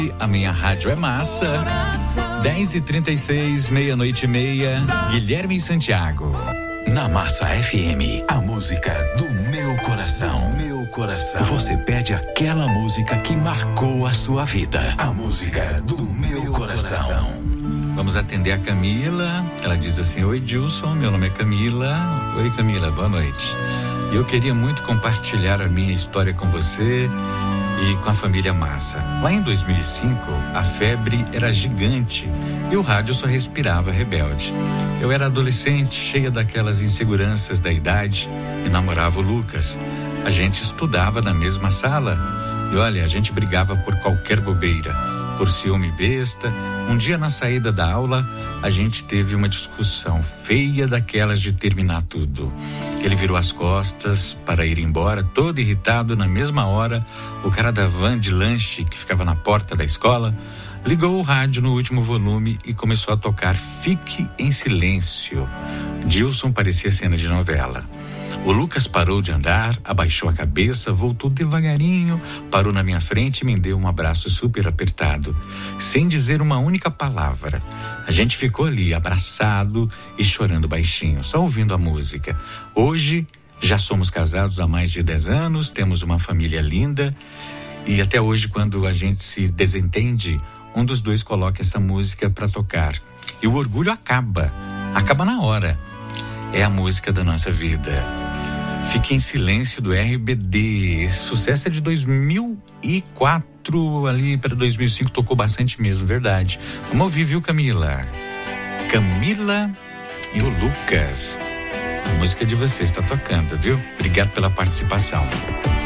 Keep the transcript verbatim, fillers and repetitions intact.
A minha rádio é massa. dez e trinta e seis, meia-noite e meia. Guilherme Santiago. Na Massa F M, a música do meu coração. Meu coração. Você pede aquela música que marcou a sua vida. A música do meu coração. Vamos atender a Camila. Ela diz assim: oi, Dilson, meu nome é Camila. Oi, Camila, boa noite. E eu queria muito compartilhar a minha história com você e com a família Massa. Lá em dois mil e cinco, a febre era gigante e o rádio só respirava rebelde. Eu era adolescente, cheia daquelas inseguranças da idade, e namorava o Lucas. A gente estudava na mesma sala e olha, a gente brigava por qualquer bobeira, por ciúme besta. Um dia, na saída da aula, a gente teve uma discussão feia daquelas de terminar tudo. Ele virou as costas para ir embora, todo irritado. Na mesma hora, o cara da van de lanche, que ficava na porta da escola, ligou o rádio no último volume e começou a tocar Fique em Silêncio. Dilson parecia cena de novela. O Lucas parou de andar, abaixou a cabeça, voltou devagarinho, parou na minha frente e me deu um abraço super apertado, sem dizer uma única palavra. A gente ficou ali, abraçado e chorando baixinho, só ouvindo a música. Hoje, já somos casados há mais de dez anos, temos uma família linda e até hoje, quando a gente se desentende, um dos dois coloca essa música para tocar. E o orgulho acaba, acaba na hora. É a música da nossa vida. Fique em Silêncio, do R B D. Esse sucesso é de dois mil e quatro, ali para dois mil e cinco, tocou bastante mesmo, verdade. Vamos ouvir, viu, Camila? Camila e o Lucas. A música de vocês está tocando, viu? Obrigado pela participação.